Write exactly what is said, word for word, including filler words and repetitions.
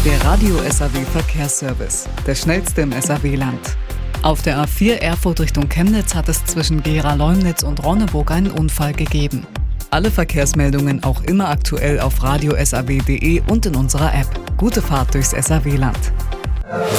Der Radio S A W Verkehrsservice, der schnellste im S A W-Land. Auf der A vier Erfurt Richtung Chemnitz hat es zwischen Gera-Leumnitz und Ronneburg einen Unfall gegeben. Alle Verkehrsmeldungen auch immer aktuell auf radio punkt s a w punkt d e und in unserer App. Gute Fahrt durchs S A W-Land.